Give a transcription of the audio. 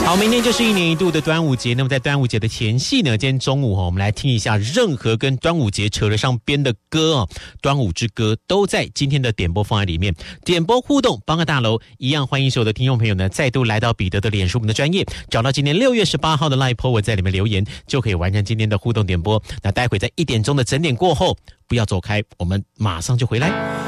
好，明天就是1年1度的端午节。那么在端午节的前夕呢，今天中午我们来听一下任何跟端午节扯得上边的歌端午之歌都在今天的点播方案里面。点播互动，帮个大楼一样，欢迎所有的听众朋友呢再度来到彼得的脸书我们的专页，找到今天6月18号的 Live po 文，在里面留言就可以完成今天的互动点播。那待会在1点钟的整点过后，不要走开，我们马上就回来。